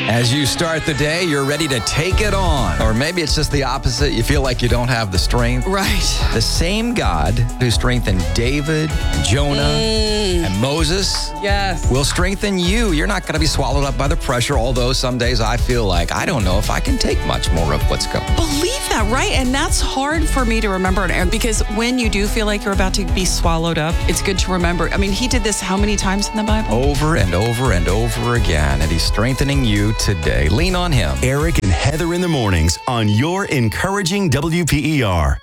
As you start the day, you're ready to take it on. Or maybe it's just the opposite. You feel like you don't have the strength. Right. The same God who strengthened David, and Jonah, and Moses Yes. will strengthen you. You're not going to be swallowed up by the pressure, although some days I feel like I don't know if I can take much more of what's coming. Believe that, right? And that's hard for me to remember, because when you do feel like you're about to be swallowed up, it's good to remember. I mean, he did this how many times in the Bible? Over and over and over again, and he's strengthening you today. Lean on him. Eric and Heather in the mornings on your encouraging WPER.